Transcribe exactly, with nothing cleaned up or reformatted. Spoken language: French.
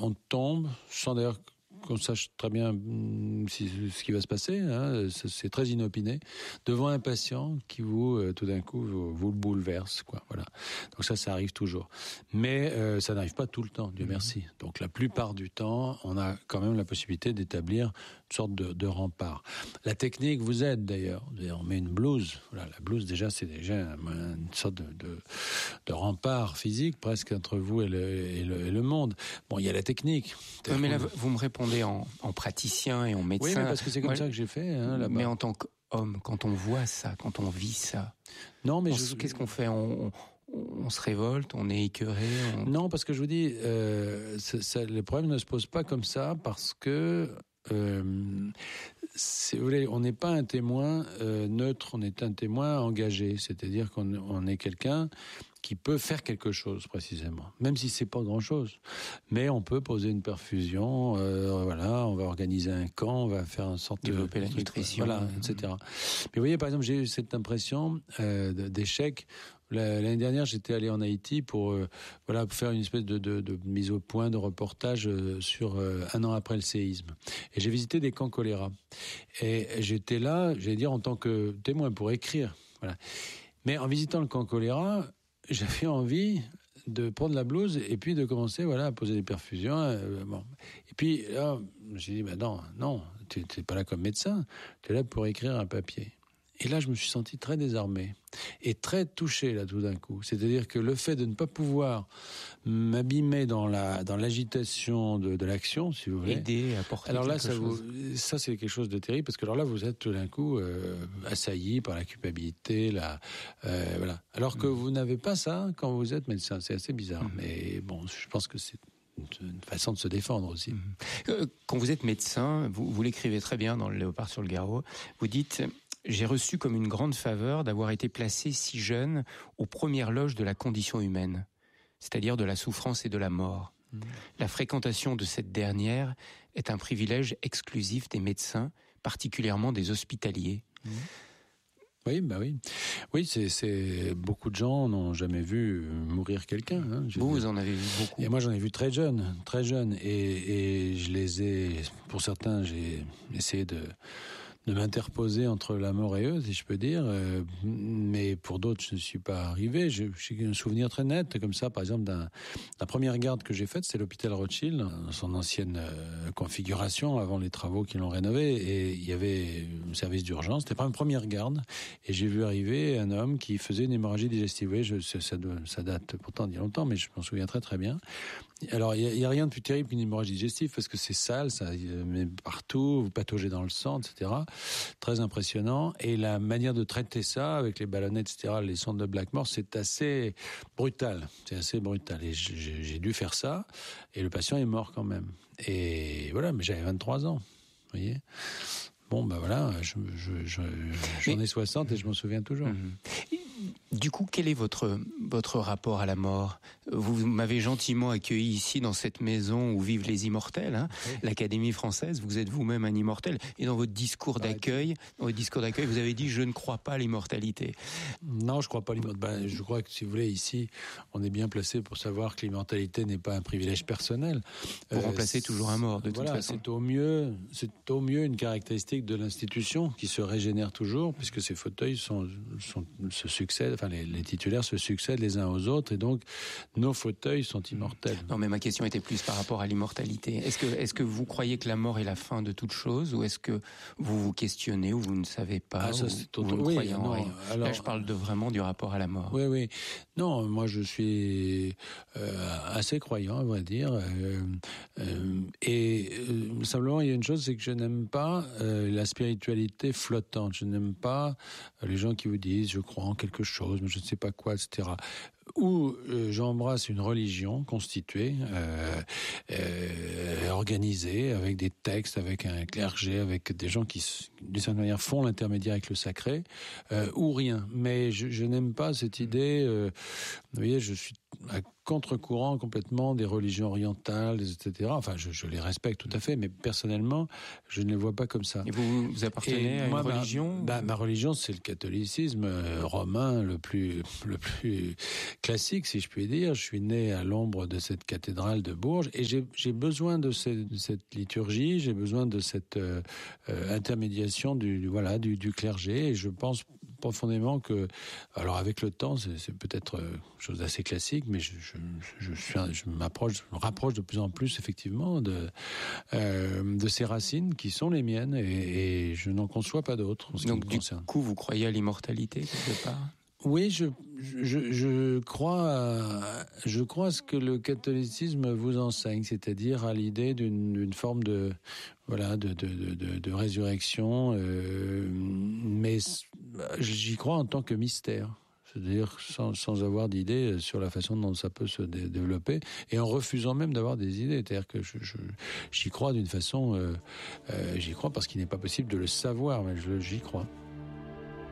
on tombe, sans d'ailleurs qu'on sache très bien si, ce qui va se passer, hein, c'est très inopiné, devant un patient qui vous, euh, tout d'un coup, vous, vous le bouleverse, quoi. Voilà. Donc ça, ça arrive toujours. Mais euh, ça n'arrive pas tout le temps, Dieu mmh. merci. Donc la plupart du temps, on a quand même la possibilité d'établir une sorte de, de rempart. La technique vous aide d'ailleurs. On met une blouse. Voilà, la blouse, déjà, c'est déjà une sorte de, de, de rempart physique presque entre vous et le, et le, et le monde. Bon, il y a la technique. Oui, mais là, vous me répondez En, en praticien et en médecin. Oui, mais parce que c'est comme Moi, ça que j'ai fait. Hein, là-bas. Mais en tant qu'homme, quand on voit ça, quand on vit ça, non, mais on, je... qu'est-ce qu'on fait on, on, on se révolte, on est écœuré on... Non, parce que je vous dis, euh, ça, ça, le problème ne se pose pas comme ça parce que euh, si vous voulez, on n'est pas un témoin euh, neutre, on est un témoin engagé, c'est-à-dire qu'on on est quelqu'un qui peut faire quelque chose précisément, même si c'est pas grand-chose. Mais on peut poser une perfusion, euh, voilà, on va organiser un camp, on va faire en sorte de développer la nutrition, voilà, et cetera. Mais vous voyez, par exemple, j'ai eu cette impression euh, d'échec. L'année dernière, j'étais allé en Haïti pour euh, voilà pour faire une espèce de, de, de mise au point de reportage euh, sur euh, un an après le séisme. Et j'ai visité des camps choléra. Et j'étais là, j'allais dire en tant que témoin pour écrire. Voilà. Mais en visitant le camp choléra, j'avais envie de prendre la blouse et puis de commencer voilà à poser des perfusions. Euh, bon. Et puis là, j'ai dit bah non, non, tu n'es pas là comme médecin, tu es là pour écrire un papier. Et là, je me suis senti très désarmé et très touché là tout d'un coup. C'est-à-dire que le fait de ne pas pouvoir m'abîmer dans la dans l'agitation de, de l'action, si vous voulez, aider, apporter. Alors là, quelque ça chose. vous, ça c'est quelque chose de terrible parce que alors là, vous êtes tout d'un coup euh, assailli par la culpabilité, la euh, voilà. Alors que mmh. vous n'avez pas ça quand vous êtes médecin. C'est assez bizarre, mmh. mais bon, je pense que c'est une façon de se défendre aussi. Mmh. Quand vous êtes médecin, vous, vous l'écrivez très bien dans le Léopard sur le Garot. Vous dites. J'ai reçu comme une grande faveur d'avoir été placé si jeune aux premières loges de la condition humaine, c'est-à-dire de la souffrance et de la mort. Mmh. La fréquentation de cette dernière est un privilège exclusif des médecins, particulièrement des hospitaliers. Mmh. Oui, bah oui. Oui, c'est, c'est, beaucoup de gens n'ont jamais vu mourir quelqu'un. Hein, vous, vous en avez vu beaucoup. Et moi, j'en ai vu très jeune, très jeune. Et, et je les ai, pour certains, j'ai essayé de, de m'interposer entre la mort et eux, si je peux dire. Euh, mais pour d'autres, je ne suis pas arrivé. J'ai, j'ai un souvenir très net, comme ça, par exemple, d'un, la première garde que j'ai faite, c'est l'hôpital Rothschild, dans son ancienne euh, configuration, avant les travaux qui l'ont rénové. Et il y avait un service d'urgence. C'était pas une première garde. Et j'ai vu arriver un homme qui faisait une hémorragie digestive. Oui, je, ça, ça date pourtant d'il y a longtemps, mais je m'en souviens très très bien. Alors, il n'y a, a rien de plus terrible qu'une hémorragie digestive, parce que c'est sale, ça met partout, vous pataugez dans le sang, et cetera. Très impressionnant. Et la manière de traiter ça, avec les ballonnettes, et cetera, les sondes de Blackmore, c'est assez brutal. C'est assez brutal. Et j'ai, j'ai dû faire ça, et le patient est mort quand même. Et voilà, mais j'avais vingt-trois ans, vous voyez. Bon, ben voilà, je, je, je, j'en mais, ai soixante et je m'en souviens toujours. Mmh. Du coup, quel est votre votre rapport à la mort ? Vous m'avez gentiment accueilli ici dans cette maison où vivent les immortels, hein, oui. l'Académie française. Vous êtes vous-même un immortel. Et dans votre discours d'accueil, dans votre discours d'accueil, vous avez dit « je ne crois pas à l'immortalité ». Non, je crois pas à l'immortalité. Ben, je crois que si vous voulez, ici, on est bien placé pour savoir que l'immortalité n'est pas un privilège personnel. Pour euh, remplacer toujours un mort, de voilà, toute façon. C'est au mieux, c'est au mieux une caractéristique de l'institution qui se régénère toujours, puisque ces fauteuils sont, sont se succèdent. Enfin, les, les titulaires se succèdent les uns aux autres, et donc nos fauteuils sont immortels. Non, mais ma question était plus par rapport à l'immortalité. Est-ce que, est-ce que vous croyez que la mort est la fin de toute chose, ou est-ce que vous vous questionnez, ou vous ne savez pas, ah, ça, ou, c'est ou vous ne oui, croyez en non, rien ? alors, Là, je parle de vraiment du rapport à la mort. Oui, oui. Non, moi, je suis euh, assez croyant, à vrai dire. Euh, euh, et euh, simplement, il y a une chose, c'est que je n'aime pas euh, la spiritualité flottante. Je n'aime pas euh, les gens qui vous disent « je crois en quelque chose, mais je ne sais pas quoi », et cetera. Ou euh, j'embrasse une religion constituée, euh, euh, organisée, avec des textes, avec un clergé, avec des gens qui, d'une certaine manière, font l'intermédiaire avec le sacré, euh, ou rien. Mais je, je n'aime pas cette idée. Euh, vous voyez, je suis à contre-courant complètement des religions orientales, et cetera. Enfin, je, je les respecte tout à fait, mais personnellement, je ne les vois pas comme ça. Et vous, vous appartenez et à moi, une religion ma, bah, ma religion, c'est le catholicisme euh, romain le plus, le plus classique, si je puis dire. Je suis né à l'ombre de cette cathédrale de Bourges et j'ai, j'ai besoin de, ces, de cette liturgie, j'ai besoin de cette euh, euh, intermédiation du, voilà, du, du clergé, et je pense profondément que, alors avec le temps, c'est, c'est peut-être euh, chose d'assez classique, mais je, je, je, suis, je m'approche, je me rapproche de plus en plus effectivement de euh, de ces racines qui sont les miennes, et, et je n'en conçois pas d'autres en ce Donc qui me du concerne. coup, vous croyez à l'immortalité quelque part ? Oui, je, je, je crois à, je crois à ce que le catholicisme vous enseigne, c'est-à-dire à l'idée d'une, d'une forme de, voilà, de, de, de, de résurrection, euh, mais j'y crois en tant que mystère. C'est-à-dire sans, sans avoir d'idée sur la façon dont ça peut se dé- développer, et en refusant même d'avoir des idées. C'est-à-dire que je, je, j'y crois d'une façon, euh, euh, j'y crois parce qu'il n'est pas possible de le savoir, mais je, j'y crois.